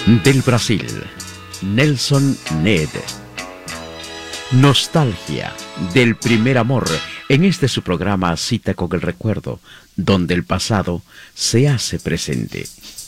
Del Brasil, Nelson Ned. Nostalgia del primer amor, en este su programa Cita con el Recuerdo, donde el pasado se hace presente.